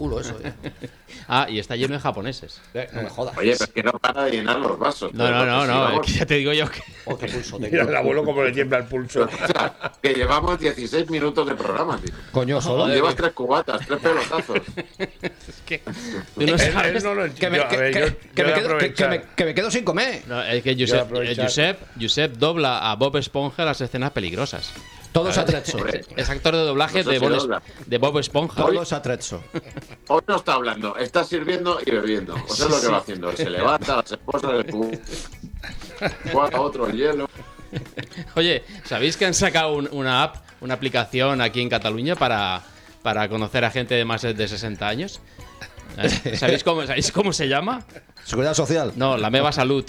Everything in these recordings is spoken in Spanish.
culo eso. Y está lleno de japoneses. No me jodas. Oye, pero es que no para de llenar los vasos. No, es que ya te digo yo que... Otro pulso. Mira el abuelo como le tiembla el pulso. O sea, que llevamos 16 minutos de programa, tío. Coño, solo. Llevas 3 cubatas, 3 pelotazos. Es que tú no sabes... Él no lo Que me, entiende. que me quedo sin comer. No, es que Yo voy a aprovechar. Josep dobla a Bob Esponja en las escenas peligrosas. Todos a trezzo. Es actor de doblaje No de, se dobla. de Bob Esponja. Todos a trezzo. Hoy no está hablando, está sirviendo y bebiendo. O sea, es lo que va haciendo. Se levanta, las esposas del cubo, juega otro el hielo. Oye, ¿sabéis que han sacado una app, una aplicación aquí en Cataluña para conocer a gente de más de 60 años? ¿Sabéis cómo se llama? Seguridad Social. No, la Meva Salud.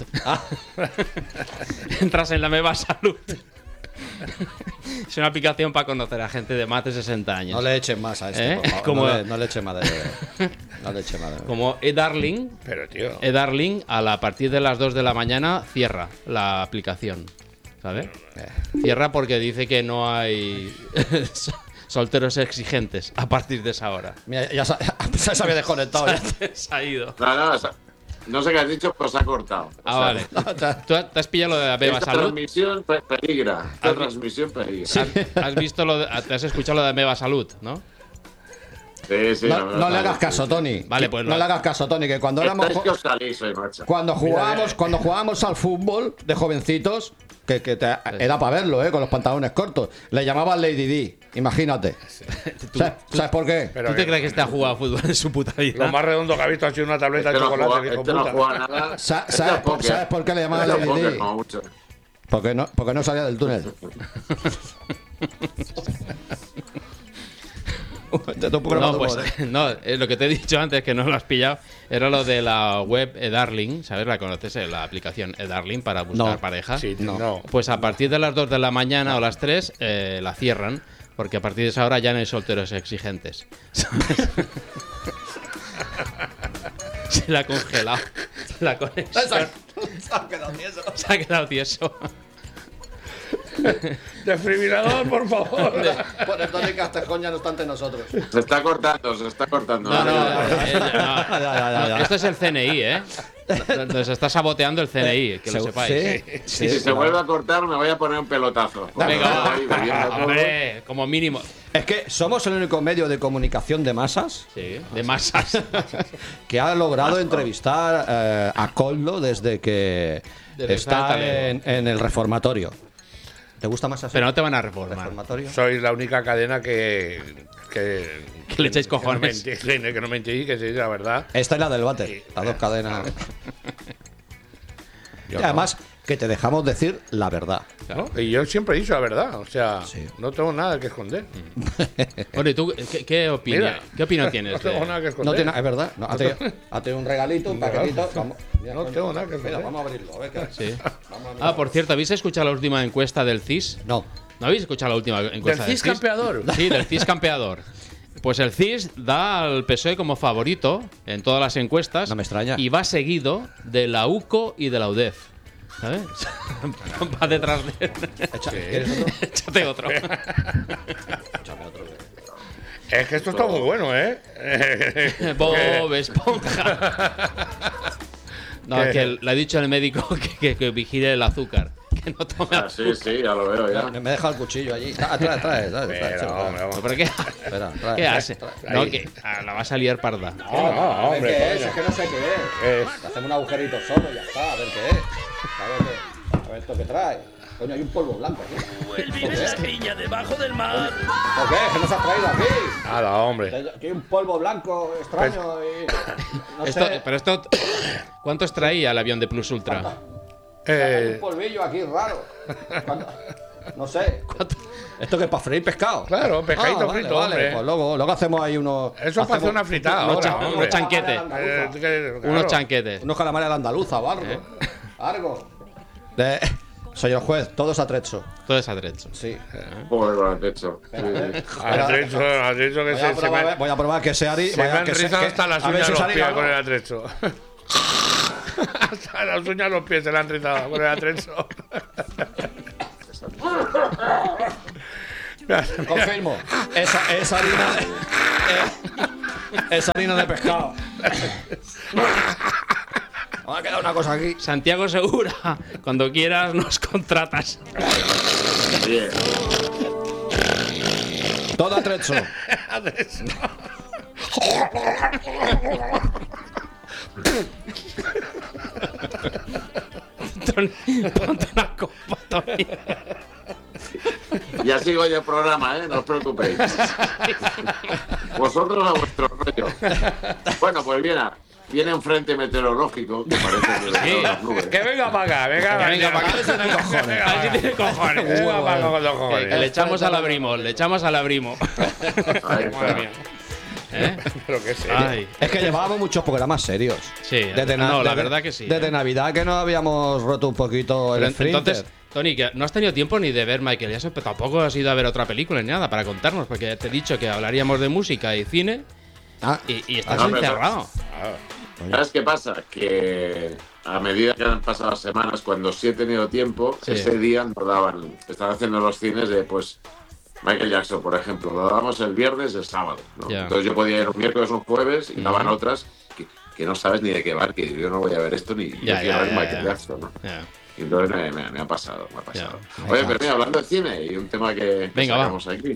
Entras en la Meva Salud. Es una aplicación para conocer a gente de más de 60 años. No le echen más a este, por favor. Como, No le echen más de... como eDarling. Pero, tío. eDarling, a partir de las 2 de la mañana, cierra la aplicación. ¿Sabes? Cierra porque dice que no hay solteros exigentes a partir de esa hora. Mira, ya se había desconectado. Se ha ido. No sé qué has dicho, pero se ha cortado. Vale. ¿Tú te has pillado lo de la Meva Esta Salud? transmisión peligra. Esta transmisión peligra. ¿Has visto te has escuchado lo de Meva Salud, no? Sí, No le hagas caso, Tony. Vale, pues no le hagas caso, Tony, que cuando éramos Estáis que os salís hoy, macho. cuando jugábamos al fútbol de jovencitos, era para verlo, con los pantalones cortos. Le llamaban Lady D, imagínate. ¿Sabes por qué? Pero ¿Tú te crees que este ha jugado a fútbol en su puta vida? Lo más redondo que ha visto ha sido una tableta de chocolate. Este no juega nada. ¿Sabes por qué le llamaban Este Lady póker, D? como mucho. Porque no salía del túnel. No, pues no, lo que te he dicho antes, que no lo has pillado, era lo de la web eDarling, ¿sabes? ¿La conoces? La aplicación eDarling para buscar pareja. Sí, no. Pues a partir de las 2 de la mañana o las 3 la cierran, porque a partir de esa hora ya no hay solteros exigentes. ¿Sabes? Se la ha congelado. La conexión. Se ha quedado tieso. Desfibrilador, por favor. Por el Tony Castejón ya no está ante nosotros. Se está cortando. No, esto es el CNI, ¿eh? Nos está saboteando el CNI, que lo sepáis. Sí, Si se vuelve a cortar, me voy a poner un pelotazo. Venga, Ahí, bebiendo todo. hombre, como mínimo. Es que somos el único medio de comunicación de masas Sí, de masas. que ha logrado entrevistar a Coldo desde que está en el reformatorio. ¿Te gusta más así? Pero no te van a reformar. ¿Reformatorio? Sois la única cadena que le echáis cojones. Que no mentís, que se dice la verdad. Esta es la del váter, las dos cadenas. Y además, que te dejamos decir la verdad. ¿No? Y yo siempre he dicho la verdad. O sea, Sí. no tengo nada que esconder. Bueno, ¿y tú qué opinión? Mira, ¿Qué opinión tienes? No tengo nada que esconder. No tiene, es verdad. No, hazte un regalito, un paquetito. Vamos, mira, No coño. tengo nada que Mira, esconder. vamos a abrirlo. A ver qué Sí. Vamos a mirar. Por cierto, ¿habéis escuchado la última encuesta del CIS? No. ¿No habéis escuchado la última encuesta ¿Del CIS campeador? Sí, del CIS campeador. Pues el CIS da al PSOE como favorito en todas las encuestas. No me extraña. Y va seguido de la UCO y de la UDEF. ¿Sabes? Va detrás de él. ¿Quieres otro? Échate otro. Échame otro. Es que esto está muy bueno, ¿eh? Bob Esponja. No, es que le ha dicho el médico que vigile el azúcar. Que no tome Ah, sí, ya lo veo ya. Me he dejado el cuchillo allí. Trae. Pero, hombre, ¿Pero qué? Espera, trae. ¿Qué hace? No, que la vas a liar parda. No, A ver hombre, qué es, coño. es que no sé qué es. Hacemos un agujerito solo y ya está, a ver qué es. A ver esto que trae. Coño, hay un polvo blanco aquí. El vino se piña debajo del mar. ¿Por qué? ¿Qué nos has traído aquí? Nada, hombre. Aquí hay un polvo blanco extraño y... No sé. Pero esto, ¿cuántos traía el avión de Plus Ultra? Hay un polvillo aquí raro. No sé. ¿Esto que es para freír pescado? Claro, pescadito vale, frito, vale. hombre. Pues luego hacemos ahí unos... Eso es para hacer una fritada ahora, hombre. Unos chanquetes. Claro. Unos chanquetes. Unos calamares a la andaluza o algo. Algo. Señor juez, todos a trecho. Todo es atrecho. Sí. Joder, lo has hecho. Has dicho que Voy a probar que sea... se me han rizado hasta las uñas de los pies con el atrecho. Hasta las uñas de los pies se le han rizado con el atrecho. Confirmo. Esa harina... Es harina de pescado. Me ha quedado una cosa aquí. Santiago Segura, cuando quieras nos contratas. Bien. Todo atrecho. Tony, ponte una copa, Tony. Ya sigo yo el programa, no os preocupéis. Vosotros a vuestro rollo. Bueno, pues viene un frente meteorológico que parece que Sí. las nubes. Que venga para acá, venga para venga acá. para acá. Venga pa' acá. A ver si tiene cojones. Venga para acá con los Que cojones. le echamos al abrimo, le echamos al abrimo. Ahí está. Madre mía. ¿Eh? Pero qué serio. Ay, Es que llevábamos muchos programas serios. sí, no, la verdad que sí. Desde Navidad que nos habíamos roto un poquito el Pero esfínter. entonces, Tony, que no has tenido tiempo ni de ver Michael Jackson, pero tampoco has ido a ver otra película ni nada para contarnos, porque te he dicho que hablaríamos de música y cine Ah, y estás No, pero- encerrado. ¿Sabes qué pasa? Que a medida que han pasado las semanas, cuando sí he tenido tiempo, Sí. ese día nos daban, estaban haciendo los cines de, pues, Michael Jackson, por ejemplo, lo dábamos el viernes, el sábado, ¿no? Ya. Entonces yo podía ir un miércoles o un jueves y daban otras que no sabes ni de qué va, que yo no voy a ver esto ni Ya, yo quiero ya, ver ya, Michael ya. Jackson, ¿no? Ya. Y entonces me ha pasado, me ha pasado. Ya. Oye, pero mira, hablando de cine y un tema que Venga, sacamos aquí.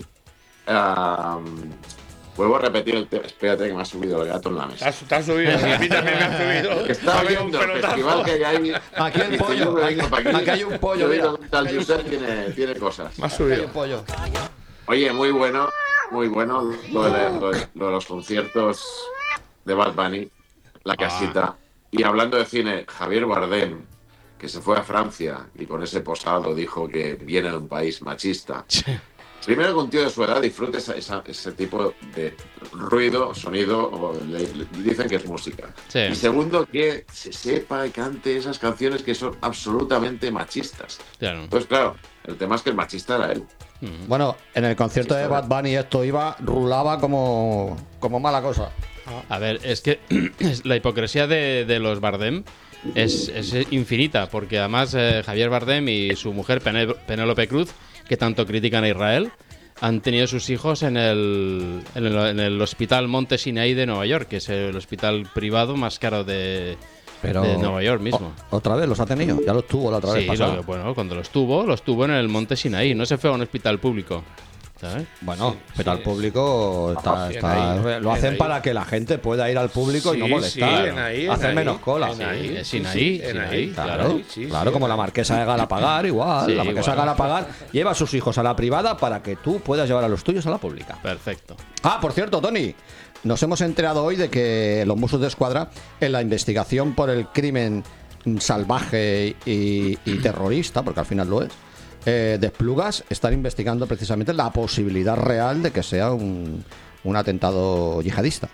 Vuelvo a repetir el tema. Espérate que me ha subido el gato en la mesa. Te has subido, a mí también me has subido. Estaba Ha habido un viendo el festival pelotazo. que hay ahí. Aquí el Dice, pollo, yo me vengo aquí- pa' aquí hay un pollo, Yo mira. digo que tal Josep tiene cosas. Me has hay subido. un pollo. Oye, muy bueno lo de los conciertos de Bad Bunny, la casita. Y hablando de cine, Javier Bardem, que se fue a Francia y con ese posado dijo que viene de un país machista. Primero que un tío de su edad disfrute ese tipo de ruido, sonido, dicen que es música. Sí. Y segundo, que se sepa y cante esas canciones que son absolutamente machistas. Claro. Entonces, claro, el tema es que el machista era él. Bueno, en el concierto Sí, de está Bad Bunny esto rulaba como mala cosa. A ver, es que la hipocresía de los Bardem es infinita, porque además Javier Bardem y su mujer Penélope Cruz, que tanto critican a Israel, han tenido sus hijos en el Hospital Monte Sinai de Nueva York, que es el hospital privado más caro de Nueva York mismo. ¿Otra vez los ha tenido? Ya los tuvo la otra vez Sí, pasada. bueno, cuando los tuvo en el Monte Sinaí, no se fue a un hospital público, ¿sabes? Bueno, pero al público bien ahí, lo hacen bien ahí. para que la gente pueda ir al público y no Sí, molestar. sí, en ahí, en hacer ahí, menos cola. en ahí. Es Sinaí, en Sinaí, ahí, Claro, sí, claro, sí, como en la ahí. marquesa de Galapagar, igual. Sí, la marquesa de igual. Galapagar lleva a sus hijos a la privada para que tú puedas llevar a los tuyos a la pública. Perfecto. Ah, por cierto, Tony, nos hemos enterado hoy de que los Mossos de Escuadra, en la investigación por el crimen salvaje y terrorista, porque al final lo es, de Esplugas, están investigando precisamente la posibilidad real de que sea un atentado yihadista.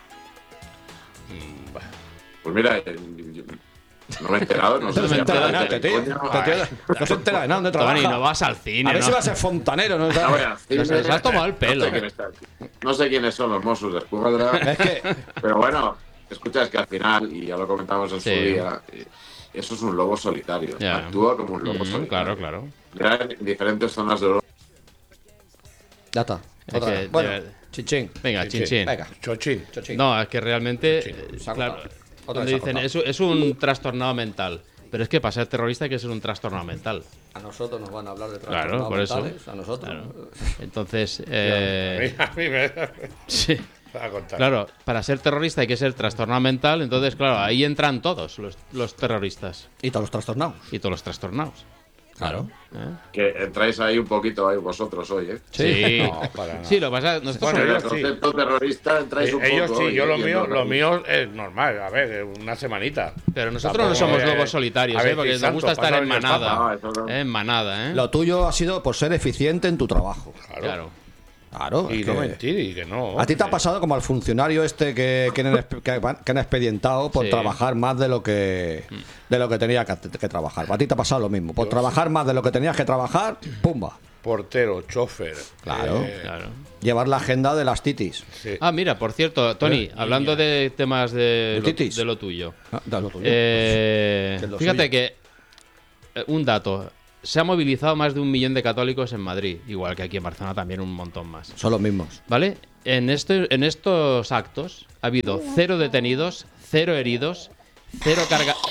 Pues mira, no me he enterado, no sé No si se entera de nada, aparte tío. de coña, No se entera de nada, ¿dónde Tony, trabaja? no vas al cine, A ver ¿no? si va a ser fontanero, ¿no? no voy al cine. Nos has tomado el pelo. No sé quiénes son los Mossos de Escuadra, Es que pero bueno, escucha, es que al final, y ya lo comentamos en Sí. su día, eso es un lobo solitario. Ya. Actúa como un lobo solitario. Claro. Ya en diferentes zonas de Europa. ya está. Es Otra que vez. Bueno, debe- chichín. Venga, chin chin. Venga, Chochín. chichín. No, es que realmente, Se ha claro, cortado. Otra donde vez se ha dicen es un trastornado mental. Pero es que para ser terrorista hay que ser un trastornado mental. A nosotros nos van a hablar de Claro, trastornados por eso. mentales, a nosotros. Claro. Entonces, A mí me sí. va a contar. Claro, para ser terrorista hay que ser trastornado mental. Entonces, claro, ahí entran todos los terroristas Y todos los trastornados. y todos los trastornados. Claro. ¿eh? Que entráis ahí un poquito ahí vosotros hoy, ¿eh? Sí, No, para nada. sí, lo que pasa es nosotros Bueno, En el ellos sí. concepto terrorista entráis un Ellos poco. sí, y- yo y lo mío es normal. A ver, una semanita. pero nosotros no Tampoco, somos lobos solitarios, a ver, porque sí, nos santo, gusta estar pasa en el que manada. No, eso no. En manada, ¿eh? Lo tuyo ha sido por ser eficiente en tu trabajo. Claro. Claro. Y es no que- mentir, y que no. ¿A ti te ha pasado como al funcionario este que han expedientado por Sí. trabajar más de lo que tenía que trabajar? A ti te ha pasado lo mismo. Por trabajar más de lo que tenías que trabajar, ¡pumba! Portero, chofer. Claro. Claro. Llevar la agenda de las titis. Sí. Ah, mira, por cierto, Tony, hablando de temas de titis? lo tuyo. Ah, da lo tuyo. Eh, Que es lo fíjate suyo. que un dato. Se ha movilizado más de 1 millón de católicos en Madrid, igual que aquí en Barcelona también un montón más. Son los mismos. ¿Vale? en estos actos ha habido 0 detenidos, 0 heridos, 0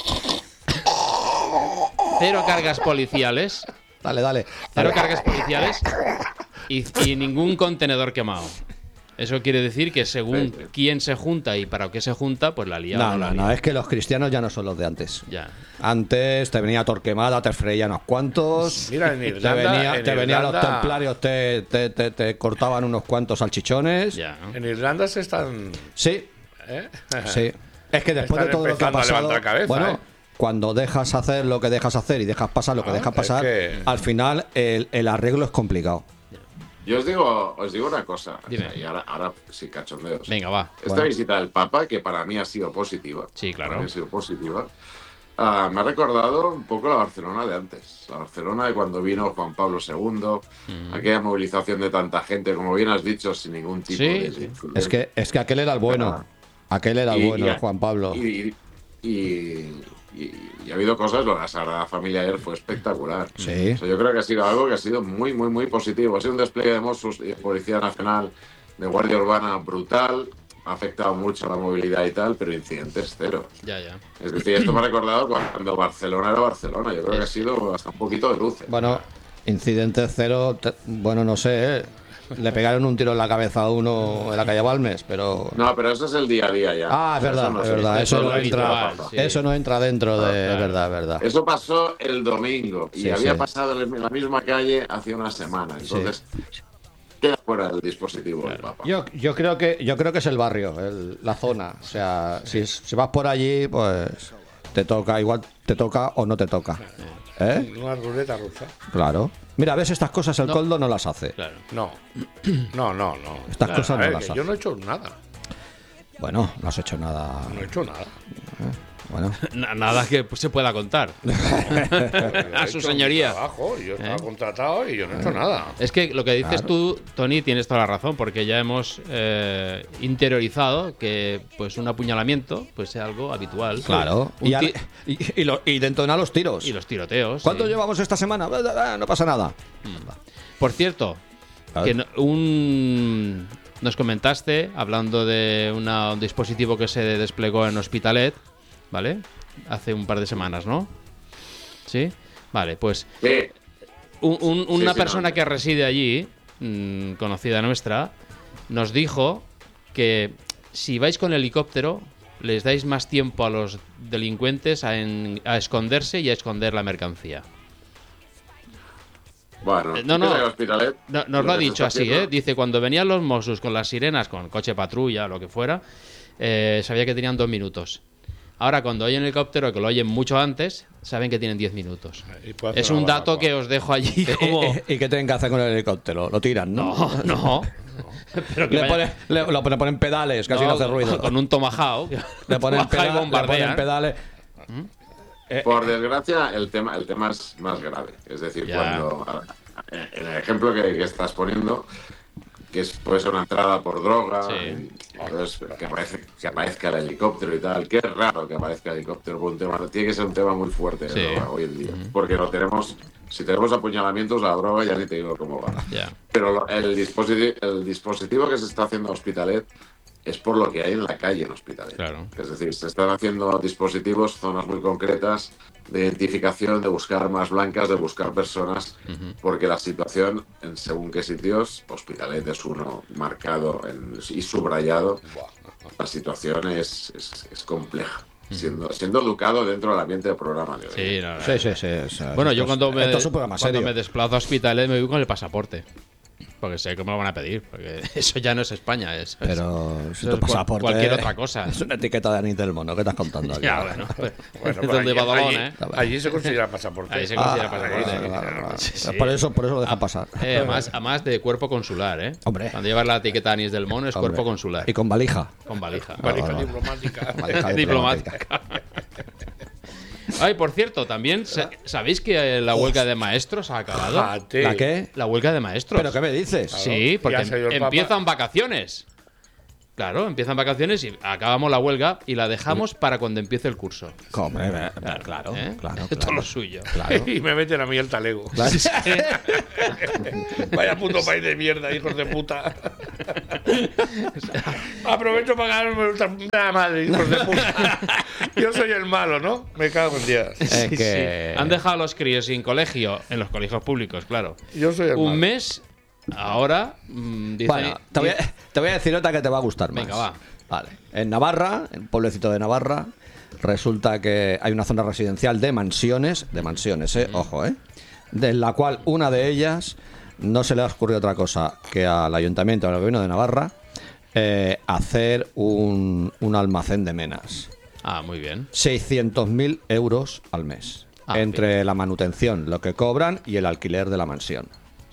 cargas policiales. Dale. 0 cargas policiales y ningún contenedor quemado. Eso quiere decir que según quién se junta y para qué se junta, pues la lía. No, es que los cristianos ya no son los de antes. Ya. Antes te venía Torquemada, te freía unos cuantos. Mira, en Irlanda. Te venían los templarios, te cortaban unos cuantos salchichones. Ya. En Irlanda se están. Sí. ¿Eh? Sí. Es que después de todo lo que ha empezando a pasado. levantar cabeza, Bueno, cuando dejas hacer lo que dejas hacer y dejas pasar lo que dejas pasar, al final el arreglo es complicado. Yo os digo una cosa. Dime. Y ahora sí, cachondeos. Venga, va. Esta visita del Papa, que para mí ha sido positiva. Sí, claro. Para mí ha sido positiva. Me ha recordado un poco la Barcelona de antes. La Barcelona de cuando vino Juan Pablo II. Aquella movilización de tanta gente, como bien has dicho, sin ningún tipo de... Es que aquel era el bueno. Aquel era el bueno, Juan Pablo. Y ha habido cosas, lo de la Sagrada Familia ayer fue espectacular. Sí. O sea, yo creo que ha sido algo que ha sido muy, muy, muy positivo. Ha sido un despliegue de Mossos y de Policía Nacional, de Guardia Urbana brutal. Ha afectado mucho la movilidad y tal, pero incidentes cero. Ya. Es decir, esto me ha recordado cuando Barcelona era Barcelona. Yo creo que ha sido hasta un poquito de luces. Bueno, incidentes cero, bueno, no sé, ¿eh? Le pegaron un tiro en la cabeza a uno en la calle Balmes, pero... No, pero eso es el día a día ya. Ah, es verdad, no es sé. verdad. Eso Eso es no entra, habitual, sí. eso no entra dentro de... claro. Es verdad. Eso pasó el domingo y Sí, había sí. pasado en la misma calle hace una semana. Entonces, queda fuera del dispositivo del Papa. Yo creo que es el barrio, la zona. O sea, si vas por allí, pues te toca, igual te toca o no te toca. ¿Eh? Una ruleta rusa. Claro. Mira, ves, estas cosas el Coldo no las hace. Claro. No. Estas cosas A no ver, las que hace. yo no he hecho nada. Bueno, no has hecho nada. No he hecho nada. Bueno, Nada que se pueda contar. A su señoría. Yo estaba contratado y yo no he hecho nada. Es que lo que dices tú, Tony, tienes toda la razón, porque ya hemos interiorizado que pues un apuñalamiento pues sea algo habitual. claro. Y de entonar los tiros. Y los tiroteos. ¿Cuánto sí. llevamos esta semana? No pasa nada. Por cierto, A que ver. nos comentaste, hablando de un dispositivo que se desplegó en Hospitalet, ¿vale? Hace un par de semanas, ¿no? ¿Sí? Vale, pues Sí. una Sí, persona no. que reside allí, conocida nuestra, nos dijo que si vais con helicóptero les dais más tiempo a los delincuentes a esconderse y a esconder la mercancía. Bueno, No. ¿qué es el Hospitalet? Nos lo ha que se dicho está así, haciendo- ¿eh? Dice, cuando venían los Mossos con las sirenas, con coche patrulla, lo que fuera, sabía que tenían 2 minutos. Ahora, cuando oyen el helicóptero, que lo oyen mucho antes, saben que tienen 10 minutos. Y puede hacer Es una un dato barbacoa. que os dejo allí como... ¿Y qué tienen que hacer con el helicóptero? Lo tiran, ¿no? No. Pero que Le vaya- ponen pedales, casi no hace ruido. Con un tomahawk. Le ponen, Tomahawk y le bombardean. ponen pedales. Por desgracia, el tema es más grave. Es decir, Ya. cuando en el ejemplo que estás poniendo, que puede ser una entrada por droga, Sí. y entonces que aparezca el helicóptero y tal. Qué raro que aparezca el helicóptero por un tema. Tiene que ser un tema muy fuerte Sí. ¿no? Hoy en día. Porque si tenemos apuñalamientos, la droga ya ni te digo cómo va. Ya. Pero el dispositivo que se está haciendo en Hospitalet es por lo que hay en la calle en Hospitalet. Claro. Es decir, se están haciendo dispositivos, zonas muy concretas de identificación, de buscar armas blancas, de buscar personas, porque la situación en según qué sitios, Hospitalet es uno marcado y subrayado, la situación es compleja, siendo educado dentro del ambiente del programa de hoy. Sí, no, no. Sí. o sea, Bueno, yo esto cuando es un programa cuando serio. me desplazo a hospitales me voy con el pasaporte. Porque sé que me lo van a pedir. Porque eso ya no es España. Pero si eso tu es pasaporte cualquier otra cosa. Es una etiqueta de Anís del Mono. ¿Qué estás contando aquí? Ya, bueno. Bueno, Es pero donde Badalona, allí, ¿eh? allí se considera pasaporte. Ahí se considera pasaporte. Vale. Sí, sí. Por eso lo dejan pasar. Además de cuerpo consular, ¿eh? Hombre. Cuando llevas la etiqueta Anís del Mono es Hombre. cuerpo consular. Y con valija. Con valija. Valija vale. diplomática. Valija Diplomática. Ay, por cierto, también ¿sabéis que la huelga de maestros ha acabado? Fíjate. ¿La qué? La huelga de maestros. ¿Pero qué me dices? Sí, porque Ya se dio el Papa. empiezan vacaciones. Claro, empiezan vacaciones y acabamos la huelga y la dejamos para cuando empiece el curso. Hombre, claro, ¿Eh? claro. Esto es lo suyo. Claro. Y me meten a mí el talego. Claro. Vaya puto país de mierda, hijos de puta. Aprovecho para ganarme nuestra puta madre, hijos de puta. Yo soy el malo, ¿no? Me cago en Dios. Es que... Han dejado a los críos sin colegio, en los colegios públicos, claro. Yo soy el malo. Un mes, ahora, dicen... Bueno, te voy a decir otra que te va a gustar más. Venga, va. Vale. En Navarra, en un pueblecito de Navarra, resulta que hay una zona residencial de mansiones, ojo, de la cual una de ellas no se le ha ocurrido otra cosa que al ayuntamiento del gobierno de Navarra hacer un almacén de menas. Ah, muy bien. 600.000 euros al mes. Entre la manutención, lo que cobran y el alquiler de la mansión.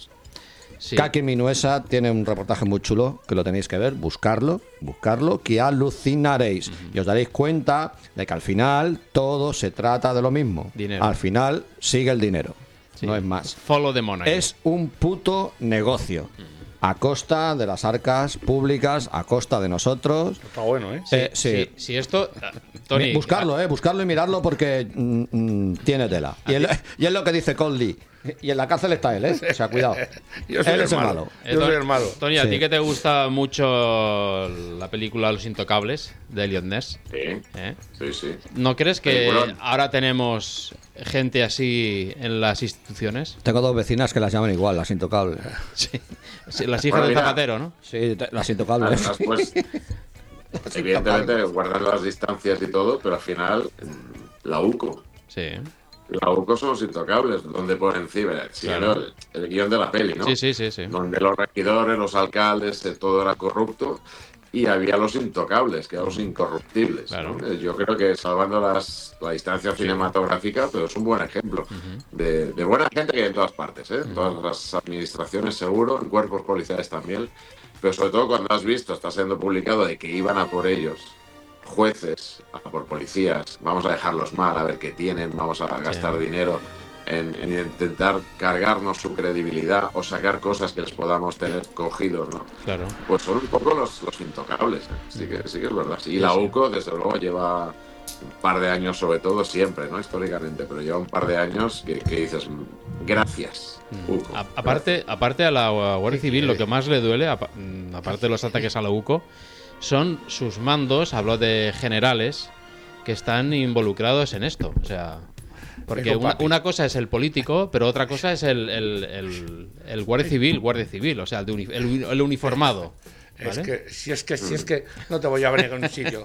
Sí. Kaki Minuesa tiene un reportaje muy chulo que lo tenéis que ver, buscarlo, que alucinaréis. Y os daréis cuenta de que al final todo se trata de lo mismo. Dinero. Al final sigue el dinero, Sí. no es más. Follow the money. Es un puto negocio. A costa de las arcas públicas, a costa de nosotros. Está bueno, ¿eh? Sí. Si esto... Tony... Buscarlo y mirarlo porque tiene tela. Y es lo que dice Conley. Y en la cárcel está él, ¿eh? O sea, cuidado. Yo soy Él el es el malo. malo. Yo soy el malo. Tony, a Sí. ti que te gusta mucho la película Los Intocables de Elliot Ness, Sí, ¿eh? sí. ¿No crees que Peliculón. ahora tenemos gente así en las instituciones? Tengo dos vecinas que las llaman igual, las intocables. Sí. Sí, las hijas Bueno, del mira. Zapatero, ¿no? Sí, las intocables. Además, pues, evidentemente, guardando las distancias y todo, pero al final, la UCO. Sí. La UCO son los intocables, donde por encima, Claro. el guión de la peli, ¿no? Sí. Donde los regidores, los alcaldes, todo era corrupto y había los intocables, que eran los incorruptibles. Claro. ¿no? Yo creo que salvando la distancia cinematográfica, pero es un buen ejemplo de buena gente que hay en todas partes, ¿eh? En todas las administraciones seguro, en cuerpos policiales también, pero sobre todo cuando has visto, está siendo publicado de que iban a por ellos jueces, a por policías, vamos a dejarlos mal, a ver qué tienen, vamos a gastar dinero en intentar cargarnos su credibilidad o sacar cosas que les podamos tener cogidos, ¿no? Claro. Pues son un poco los intocables, ¿eh? Sí que es verdad. Y la UCO, desde luego, lleva un par de años, sobre todo, siempre, ¿no? Históricamente, pero lleva un par de años que dices, gracias, UCO. Aparte a la Guardia Civil, lo que más le duele, aparte de los ataques a la UCO, son sus mandos, hablo de generales, que están involucrados en esto. O sea, porque una cosa es el político, pero otra cosa es el guardia civil, o sea, el uniformado. ¿Vale? Si es que no te voy a llevar a ningún sitio.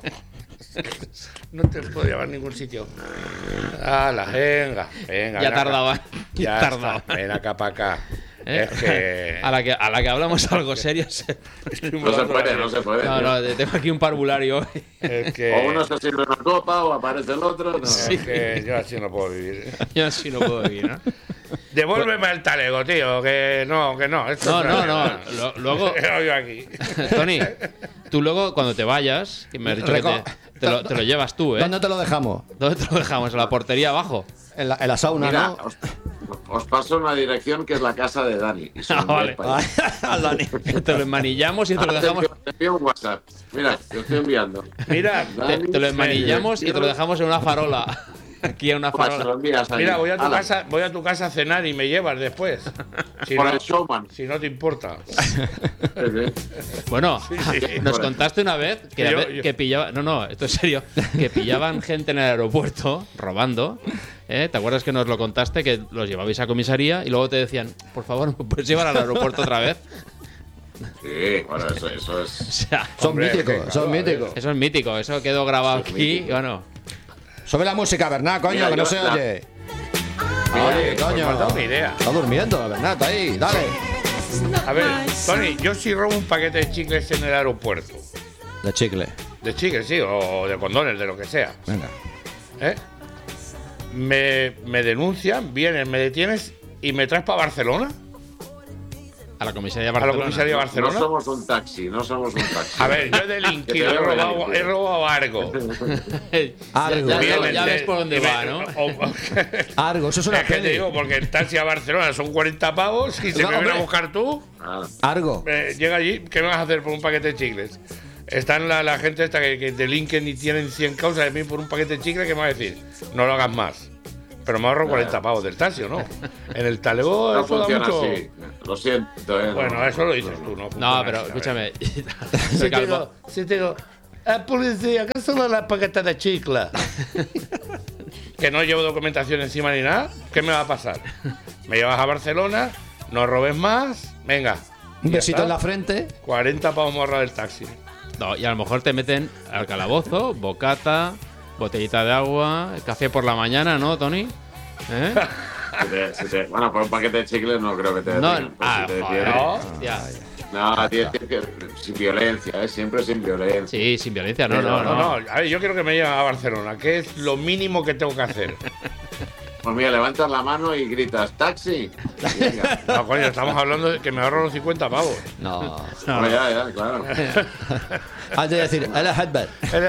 No te puedo llevar a ningún sitio. ¡Hala, venga! Ya tardaba. Ya tardaba. está, ven acá para acá. ¿Eh? Es que... A la que hablamos algo serio. No se puede. No, tengo aquí un parvulario. Es que... O uno se sirve una copa o aparece el otro. No. Es que yo así no puedo vivir. Yo así no puedo vivir, ¿no? Devuélveme el talego, tío, que no. Esto No. Luego, yo aquí. Tony, tú luego cuando te vayas, que me has dicho que te lo llevas tú, ¿eh? ¿Dónde te lo dejamos? ¿Dónde te lo dejamos? ¿En la portería abajo? En la sauna, Mira, ¿no? os paso una dirección que es la casa de Dani. Y son vale. del país. Te lo enmanillamos y te lo dejamos. Te envío un WhatsApp. Mira, te estoy enviando. Mira, Te lo enmanillamos y te lo dejamos en una farola. Aquí en una Se lo farola. envías ahí. mira, voy Ala, a tu casa a cenar y me llevas después. Si Por no, el showman. si no te importa. Bueno, sí. nos contaste una vez que pillaban. No, esto es serio. Que pillaban gente en el aeropuerto robando. ¿Eh? ¿Te acuerdas que nos lo contaste? Que los llevabais a comisaría y luego te decían, por favor, ¿me puedes llevar al aeropuerto otra vez? Sí, bueno, eso es. O sea, Son Hombre, míticos, claro, son míticos. eso es mítico, eso quedó grabado Eso es aquí. mítico. Y bueno, Sube la música, Bernat, coño, Mira, que no yo- se la- oye. Oye, coño. pues me has dado una idea. Está durmiendo, Bernat, ahí, dale. A ver, Tony, yo si robo un paquete de chicles en el aeropuerto. De chicle. De chicles, sí, o de condones, de lo que sea. Venga. ¿Eh? Me denuncian, vienes, me detienes y me traes para Barcelona. a la comisaría de A la Barcelona. comisaría de No Barcelona. somos un taxi. A ver, yo he delinquido, Que te veo he robado algo. Algo. Ya ves por dónde va, ¿no? Argo, eso es una Es que te peli. digo, porque el taxi a Barcelona son 40 pavos y se No, me viene a hombre. buscar tú. Argo. Llega allí, ¿qué me vas a hacer por un paquete de chicles? Están la gente esta que delinquen y tienen 100 causas de mí por un paquete de chicle que me va a decir, no lo hagas más. Pero me ahorro 40 pavos del taxi, ¿o no? En el talego No eso da funciona mucho... así. Lo siento, Bueno, eso lo dices tú, ¿no? No, funciona pero así, escúchame. Si te digo, policía, ¿qué son las paquetes de chicle? Que no llevo documentación encima ni nada, ¿qué me va a pasar? Me llevas a Barcelona, no robes más, venga. Un ya besito está. en la frente. 40 pavos morra del taxi. No, y a lo mejor te meten al calabozo, bocata, botellita de agua, café por la mañana, ¿no, Tony? ¿Eh? Bueno, por un paquete de chicles no creo que te No, detengan, pero si te joder, detienen- hostia. No, tienes que sin violencia, siempre sin violencia. Sí, sin violencia, no, Pero no, no. No, a ver, yo quiero que me lleven a Barcelona, que es lo mínimo que tengo que hacer. Pues mira, levantas la mano y gritas ¡taxi! Y venga. No, coño, estamos hablando de que me ahorro los 50 pavos. No. Bueno, ya, claro. Has de decir, el headband.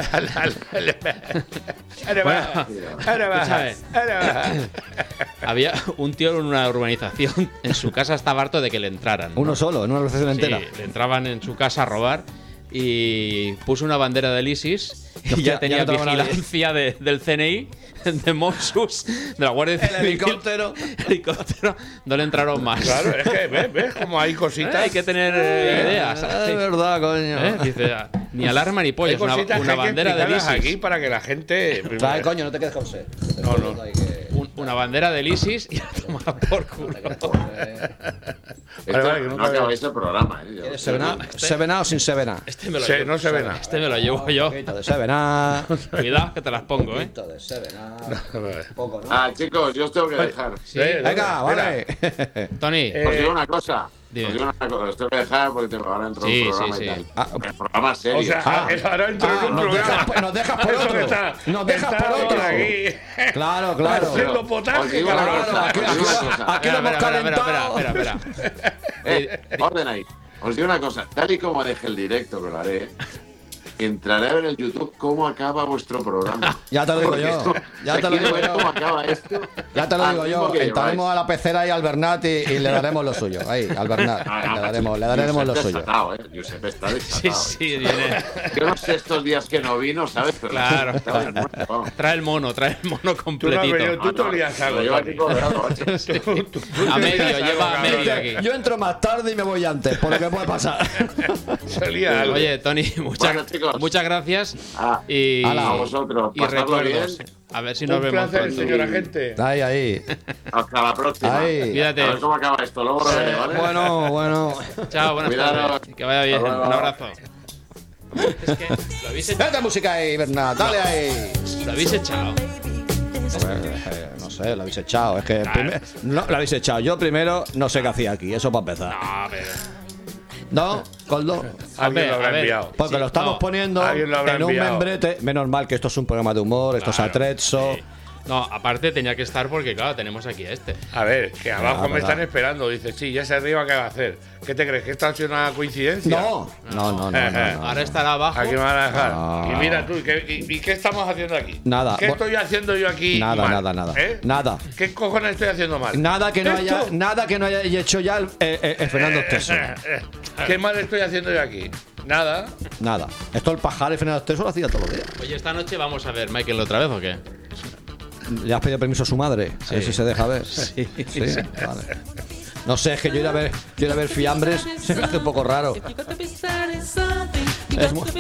Escúchame. Había un tío en una urbanización, en su casa estaba harto de que le entraran, ¿no? Uno solo, en una organización Sí, entera. le entraban en su casa a robar y puso una bandera del ISIS y Hostia, ya tenía ya no tocaba nadie. vigilancia del CNI, de Mossos, de la Guardia Civil. Helicóptero. No le entraron más. Claro, es que ves como hay cositas. Hay que tener ideas. Es verdad, coño. Dice, ni alarma ni Hay pollas, cositas una que hay que bandera del explicarlas ISIS. aquí para que la gente. Trae, coño, no te quedes con sed. No, no. Una bandera del ISIS y a tomar por culo. Esto, vale, que no nunca acabáis el programa, ¿eh? ¿Sevena o sin Sevena? Este me lo Sí, llevo. no se ve nada. Este me lo llevo yo. Un poquito de Sevena. Cuidado que te las pongo, Un ¿eh? poquito de Sevena. Poco, ¿no? Ah, chicos, yo os tengo que dejar. Sí. Venga, vale. Tony, Os digo una cosa. Dime. Os digo una cosa. Os tengo que dejar porque ahora entro en Sí, un programa sí, y sí. tal. El programa serio. O sea, ahora entro en un nos programa. dejas- nos dejas por Eso que otro. está- Nos dejas está por otro. aquí. Claro, claro. Haciendo Os potaje, digo una cabrón. cosa. Aquí, Os digo una cosa. aquí lo hemos calentado. espera. Orden ahí. Os digo una cosa. Tal y como deje el directo, que lo haré, entraré a ver en YouTube cómo acaba vuestro programa. Ya te lo digo Porque yo. esto- Ya te lo quiero digo ver yo. cómo acaba esto. Ya te lo al digo ritmo yo. que Entraremos lleváis. a la pecera y al Bernat y le daremos lo suyo. Ahí, al Bernat. Le daremos lo Josep suyo. desatado, Josep está Sí, desatado. sí, viene. Yo no sé estos días que no vino, ¿sabes? Pero Claro. estaba muerto, vamos. Trae el mono Tú no has completito. venido, tú te olías Lo algo. llevo aquí Tony. colgado, macho. A medio, olías lleva a algo, medio cabrón. aquí. Yo entro más tarde y me voy antes, por lo que puede pasar. Se olía algo. Oye, Tony, Bueno, chicos. muchas gracias. Ah, Y, Hala, a vosotros. y Pasadlo recuerdos. bien. A ver si nos Un vemos placer, pronto. señora gente. Ahí. Hasta la próxima. Ahí. A Cuídate. ver cómo acaba esto. Luego lo veré, ¿vale? Bueno. Chao, buenas Cuidaros. tardes. Que vaya bien. Hasta luego. Un abrazo. Es que lo habéis echado. Vete música ahí, Bernat. Dale ahí. Lo habéis echado. No sé, lo habéis echado. Es que no, lo habéis echado. Yo primero no sé qué hacía aquí. Eso para empezar. No, pero. ¿No, Coldo? Alguien lo a habrá ver. enviado. Porque Sí, lo estamos no. poniendo Alguien lo habrá en un enviado. membrete. Menos mal que esto es un programa de humor, esto es Claro, atrezzo. sí. No, aparte tenía que estar porque, claro, tenemos aquí a este. A ver, que abajo me verdad. están esperando. Dice, sí, ya se arriba, ¿qué va a hacer? ¿Qué te crees? ¿Que esta ha sido una coincidencia? No. Ahora estará abajo. Aquí me van a dejar. No. Y mira tú, ¿y qué estamos haciendo aquí? Nada. ¿Qué estoy haciendo yo aquí? Nada, mal? nada. ¿Eh? Nada. ¿Qué cojones estoy haciendo mal? Nada que no ¿Esto? haya hecho ya el Fernando Esteso. ¿Qué mal estoy haciendo yo aquí? Nada. Nada. Esto el pajar y Fernando Esteso lo hacía todos los días. Oye, esta noche vamos a ver Michael otra vez o qué? ¿Le has pedido permiso a su madre? A ver si se deja ver. Sí. Vale. No sé, es que yo ir a ver fiambres se me hace un poco raro. Es mu-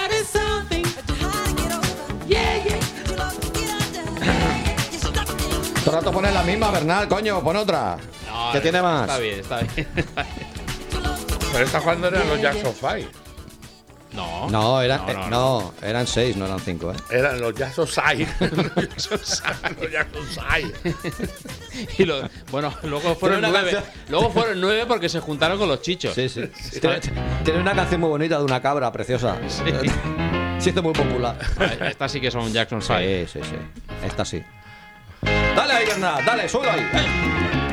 Todo el rato pones la misma, Bernal, coño, pon otra. No, ¿Qué tiene más? Está bien, está bien. Pero esta cuando eran los Jackson 5. No. No, No. eran 6, no eran 5, ¿eh? Eran los Jackson 6. Los Jackson 6. Y bueno, luego fueron Tiene una 9. canción- Luego fueron 9 porque se juntaron con los chichos. Sí. Tiene una canción muy bonita de una cabra preciosa. Se hizo muy popular. Estas sí que son Jackson 5. Sí. Esta sí. Dale ahí, Bernal, dale, sube ahí.